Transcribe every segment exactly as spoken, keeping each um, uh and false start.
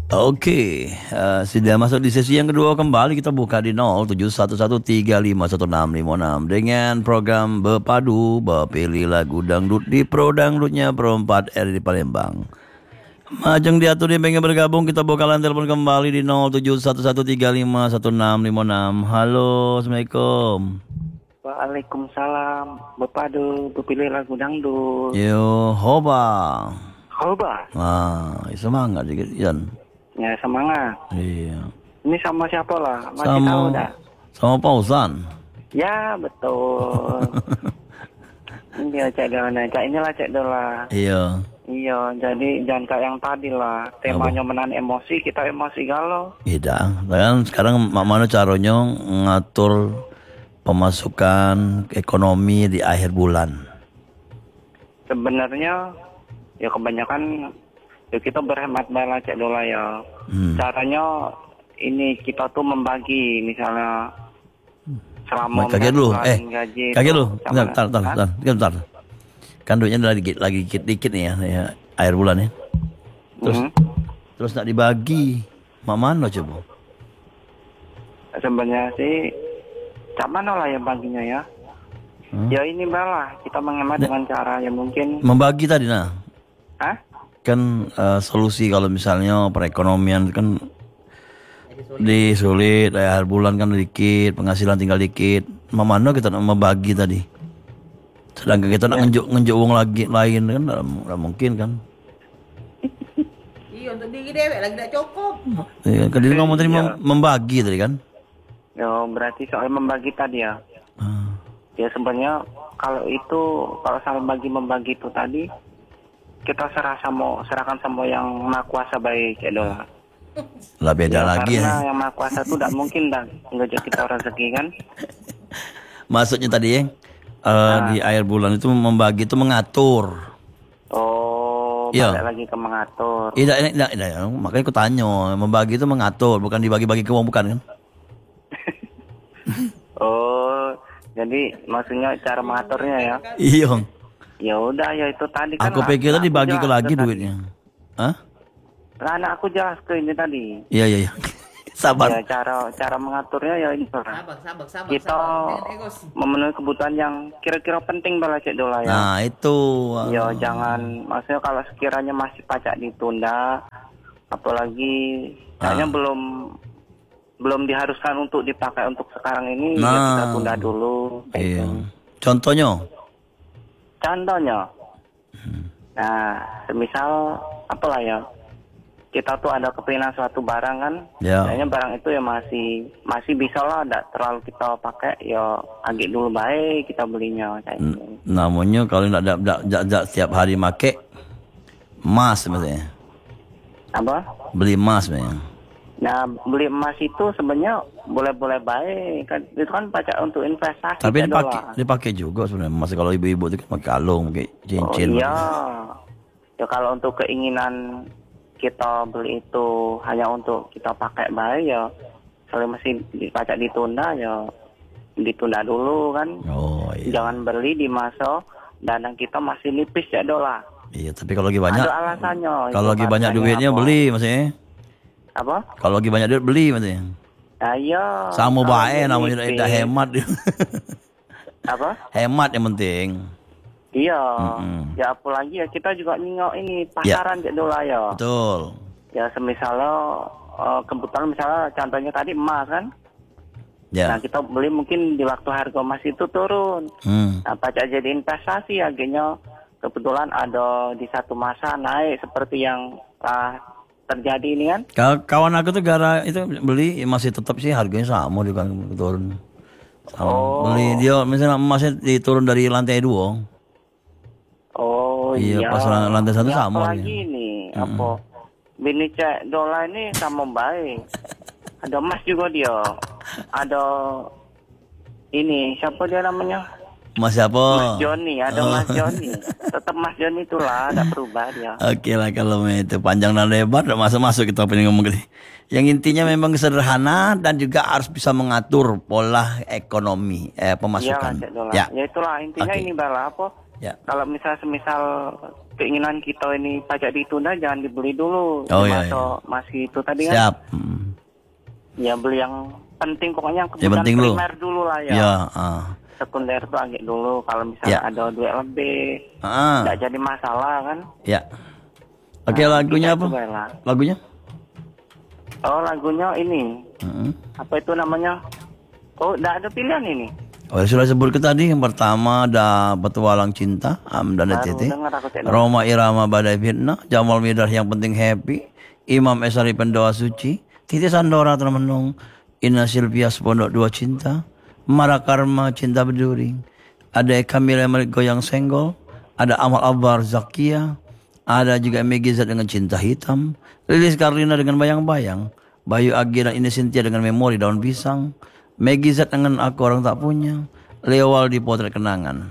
Oke, eh, sudah masuk di sesi yang kedua kembali kita buka di nol tujuh satu satu tiga lima satu enam lima enam dengan program Berpadu berpilih lagu dangdut di Pro Dangdutnya Pro empat R di Palembang. Majeng diatur yang pengen bergabung kita bukalan telepon kembali di nol tujuh satu satu tiga lima satu enam lima enam. Halo, Assalamualaikum. Waalaikumsalam. Berpadu berpilih lagu dangdut. Yo, hoba. Hoba. Ah, semangat dikit, Yan. Ya semangat. Iya. Ini sama siapa lah? Masih Sama tahu dah? sama Pausan. Ya betul. Ini cek dulu, cek inilah cek dulu lah. Iya. Iya, jadi jangan kayak yang tadi lah. Temanya menahan emosi, kita emosi galau. Iya, kan sekarang mak mana caranya ngatur pemasukan ekonomi di akhir bulan? Sebenarnya ya kebanyakan ya kita berhemat bala cek dulu ya. Hmm. Caranya ini kita tuh membagi misalnya selama Kaget dulu, eh, gaji kaget itu dulu, sama- bentar, bentar, Hah? bentar, bentar, bentar. Kan duitnya lagi lagi dikit-dikit nih ya, ya, akhir bulan ya. Terus Mhm. terus nak dibagi, mak mana coba? Sebenarnya sih cak mana lah yang baginya ya. Hmm? Ya ini balah kita menghemat dengan cara yang mungkin. Membagi tadi nah, Hah? kan eh, solusi kalau misalnya perekonomian kan di sulit, akhir bulan kan dikit, penghasilan tinggal dikit. Mak mana kita nak membagi tadi? Sedangkan kita nak ngejuk ngejuk uang lagi lain kan tidak mungkin kan? Iya untuk diri dewek lagi tak cukup. Ya, kan dia ngomong tadi Iya. mem- membagi tadi kan? Ya berarti soal membagi tadi ya. Ah. Ya sebenarnya kalau itu kalau soal bagi membagi itu tadi kita serah sama serahkan sama yang maha kuasa baik ya doa. Lah beda Ya, lagi karena ya. yang maha kuasa itu tidak mungkin dah ngejek kita rezeki kan. Maksudnya tadi ya, eh, di akhir bulan itu membagi itu mengatur. Oh, Iya. balik lagi ke mengatur. Tidak, tidak, tidak, tidak. Makanya aku tanya, membagi itu mengatur, bukan dibagi-bagi ke uang bukan kan? Oh, jadi maksudnya cara mengaturnya ya. Iya. Ya udah ya itu tadi kan. Aku pikir tadi aku bagi ke jelas lagi tadi. duitnya. Hah? Lah anak aku jelas ke ini tadi. Iya, iya, iya. Sabar. Ya cara cara mengaturnya ya ini. Sabar, sabar, sabar. Kita sabar. Jangan egos. memenuhi kebutuhan yang kira-kira penting bala cek dola ya. Nah, itu. Ya jangan maksudnya kalau sekiranya masih pajak ditunda apalagi kayaknya Ah. belum belum diharuskan untuk dipakai untuk sekarang ini ya Nah. kita tunda dulu kayak Iya. gitu. Contohnya? Contohnya. Hmm. Nah, semisal apalah ya. Kita tuh ada kepinginan suatu barang kan. Ya. Kayaknya barang itu ya masih masih bisa lah enggak terlalu kita pakai ya agak dulu baik kita belinya kayak N- gitu. namanya kalau nak dak dak dak dak setiap hari make emas maksudnya. Apa? Beli emas maksudnya. Nah, beli emas itu sebenarnya boleh-boleh baik kan. Itu kan pajak untuk investasi. Tapi Cak dipakai Dola. dipakai juga sebenarnya. Masih kalau ibu-ibu itu kan pakai kalung, pakai Oh cincin. iya. Ya kalau untuk keinginan kita beli itu hanya untuk kita pakai baik ya kalau masih pajak ditunda ya ditunda dulu kan. Oh iya. Jangan beli di masa dana kita masih nipis ya dola. Iya, tapi kalau lagi banyak Ada alasannya. kalau Itu lagi banyak alasannya duitnya apa? beli maksudnya. Apa? Kalau lagi banyak duit beli maksudnya. Nah, iya. Sama Kalau baik dia namanya nipis. dah hemat. Apa? Hemat yang penting. Iya. Mm-mm. Ya apalagi ya kita juga nengok ini pasaran ya. dola ya. Betul. Ya semisalnya eh, kebetulan misalnya contohnya tadi emas kan. Ya. Nah kita beli mungkin di waktu harga emas itu turun. Hmm. Nah pajak jadi investasi akhirnya kebetulan ada di satu masa naik seperti yang ah, terjadi ini kan. Ka- Kawan aku tuh gara itu beli masih tetap sih harganya sama juga turun. Sama. Oh. Beli dia misalnya emasnya diturun dari lantai dua. Oh Iya, iya. pas lan- lantai satu Ya, sama apalagi dia. ini apa? Bini cek dola ini sama baik. Ada emas juga dia. Ada ini siapa dia namanya? Mas siapa? Mas Joni, ada Oh. Mas Joni. Tetap Mas Joni itulah, ada berubah dia. Oke lah kalau itu panjang dan lebar udah masuk-masuk kita pengen ngomong gini. Yang intinya memang sederhana dan juga harus bisa mengatur pola ekonomi eh Iya, pemasukan. Cek Dola. Ya. Ya itulah intinya Oke. ini bala apa? Ya. Kalau misal semisal keinginan kita ini pajak ditunda, jangan dibeli dulu. Oh, iya, Termasuk masih itu tadi kan. Siap. Hmm. Ya beli yang penting, pokoknya yang Yang kebutuhan penting dulu. primer dulu lah ya. Ya. ah. Sekunder tuh agak dulu. Kalau misalnya Ya. ada duit lebih, Ah. nggak jadi masalah kan. Ya. Oke, Nah, lagunya kita apa? coba lah. Lagunya? Oh lagunya ini, Mm-mm. apa itu namanya? Oh, nggak ada pilihan ini. Oh, sudah sebut ke tadi. Yang pertama ada Petualang Cinta, Amdan Baru Titi, dengar aku cek. Roma Irama Badai Fitnah, Jamal Mirdad Yang Penting Happy, Imam Esari Pendoa Suci, Titi Sandora Termenung, Ina Silvia Pondok Dua Cinta, Mara Karma Cinta Berduri, ada Kamila Malik Goyang Senggol, ada Amal Abar Zakia, ada juga Megi Z dengan Cinta Hitam, Lilis Karlina dengan Bayang-Bayang, Bayu Agi dan Ini Cynthia dengan Memori Daun Pisang, Megi Z dengan Aku Orang Tak Punya, Leo Waldi Potret Kenangan.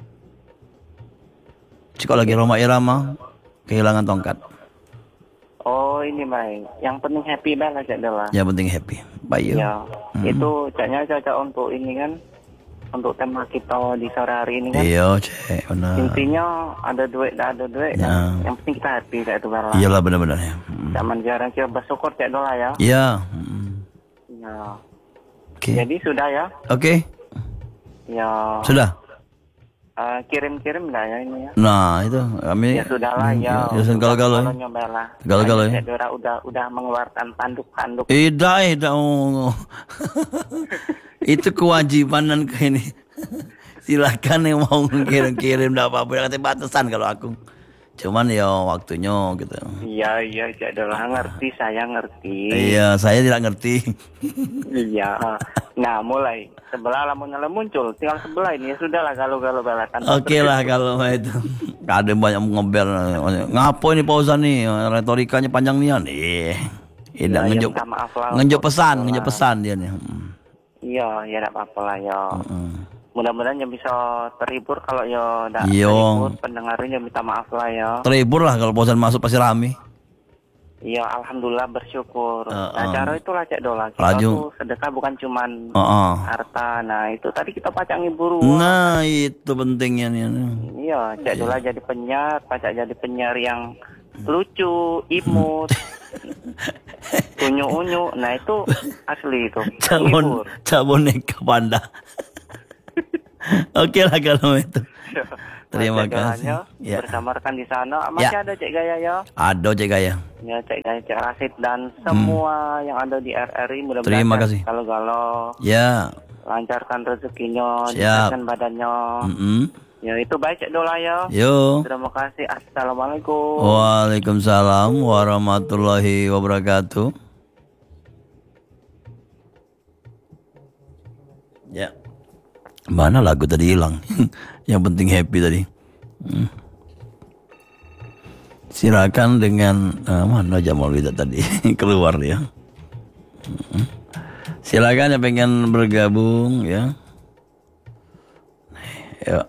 Ciko lagi Roma Irama, Kehilangan Tongkat. Oh ini baik. Yang penting happy banget aja adalah. Yang penting happy. Bayu. Ya, itu caknya cocok untuk ini kan, untuk tema kita di sore hari ini kan. Iya, cek, benar. Intinya ada duit, tak ada duit. Ya. Kan? Yang penting kita happy kayak itu barang. Iyalah benar-benar ya. Hmm. Zaman jarang kita bersyukur cek dola ya. Iya. Hmm. Ya. Oke. Jadi sudah ya. Oke. Ya. Sudah. eh, kirim-kirim nggak ya ini ya? Nah, itu kami Ya sudahlah ya. Ya, kalau-kalau ya. nyobalah. Kalau-kalau ya. Cek Dora udah udah mengeluarkan tanduk-tanduk. Tidak, tidak. Oh. Itu kewajiban dan ke ini. Silakan yang mau kirim-kirim, enggak apa-apa. Nanti batasan kalau aku. Cuman ya waktunya gitu. Iya iya Cek Dora ngerti, saya ngerti. Iya, saya tidak ngerti. Iya. Nah mulai sebelah lamun muncul, tinggal sebelah ini ya sudahlah kalau-kalau balakan. Oke lah kalau itu. Ada banyak ngebel. Ngapo ini pausan nih? Retorikanya panjang nih. Nih. Tidak Ya, ngejuk. ya, minta maaf lah Ngejuk untuk pesan, segala- ngejuk pesan dia nih. Hmm. Iya, ya tidak apa-apa lah ya. Hmm. Mudah-mudahan ya bisa terhibur kalau ya tidak Iya. terhibur pendengarnya minta maaf lah ya. Terhibur lah kalau pausan masuk pasti rame. Iya, alhamdulillah bersyukur. Uh, Nah, uh. cara itulah Cek Dola. Kita Laju. tuh sedekah bukan cuman Heeh. harta. Nah, itu tadi kita pacak ngibur. Nah, itu pentingnya nih. Iya, Cek Dola jadi penyiar, pacak jadi penyiar yang lucu, imut, unyu-unyu. Nah, itu asli itu. Cabon, Ngibur. caboneka panda. Oke lah kalau itu. Terima Cek kasih. Dolanya Ya. bersama rekan di sana. Masih Ya. ada Cek Gaya ya. Ada cek gaya. Ya, Cek Gaya, Cek Rasid dan semua yang ada di R R I mudah-mudahan Hmm. Terima kasih. galau-galau Ya. lancarkan rezekinya, Siap. dikasihkan badannya. Mm-mm. Ya itu baik Cek Dola ya. Yo. Terima kasih. Assalamualaikum. Waalaikumsalam warahmatullahi wabarakatuh. Ya. Mana lagu tadi hilang? Yang penting happy tadi. Hmm. Silakan dengan uh, mana Jamal Widat tadi keluar ya. Hmm. Silakan yang pengen bergabung ya. Ya.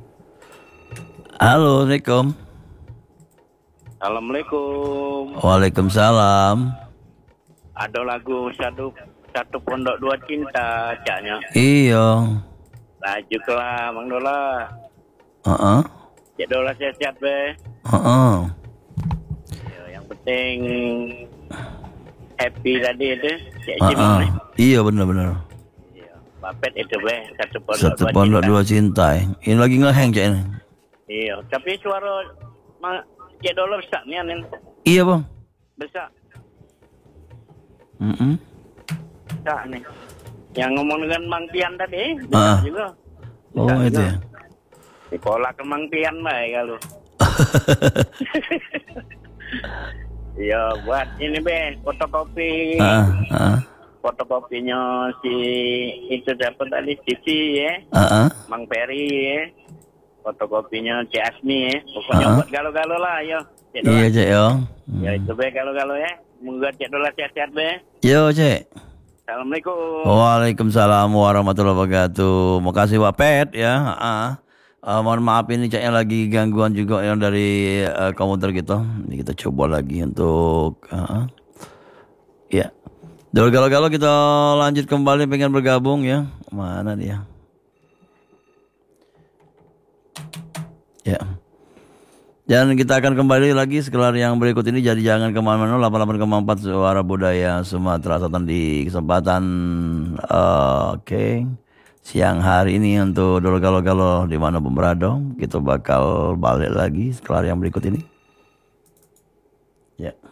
Halo, Assalamualaikum. Assalamualaikum. Waalaikumsalam. Ada lagu satu satu pondok dua cinta caknya. Iya. Laju kelah Mang Dola. Heeh. Cek Dola sehat-sehat be. Heeh. Ya, yang penting happy tadi itu. Cek Heeh. Cimang nih. Iya benar-benar. Iya. Bapet itu be satu pondok Satu dua pondok cinta. dua cinta. eh. Ini lagi ngeheng cek ini. Iya. Tapi suara Mang Cek Dola besar nih anin. Iya bang. Besar. Mm-mm. Besar nih. Yang ngomong dengan Mang Pian tadi Ah. besar juga. Oh Besar itu juga. ya. Sekolah ke Mang Pian baik kalau. Iya, buat ini be fotokopi. Ah, ah, Fotokopinya si itu siapa tadi Cici ya, ah, ah. Mang Peri ya. Fotokopinya Cik Asmi ya. Pokoknya Ah. buat galau-galau lah yo. Cek Dola. Iya cek yo. Ya Hmm. itu be galau-galau ya. Moga Cek Dola sehat-sehat be. Yo cek. Assalamualaikum. Waalaikumsalam warahmatullahi wabarakatuh. Makasih Pak Pet ya. Ah. Uh, mohon maaf ini ceknya lagi gangguan juga yang dari uh, komputer kita. Ini kita coba lagi untuk uh, ya. Dulu galau-galau kita lanjut kembali pengen bergabung ya. Mana dia? Ya. Dan kita akan kembali lagi sekelar yang berikut ini. Jadi jangan kemana-mana. delapan puluh delapan koma empat Suara Budaya Sumatera Selatan di kesempatan eh, oke siang hari ini untuk Dolo Galo Galo di mana pun berada. Kita bakal balik lagi sekelar yang berikut ini. Ya.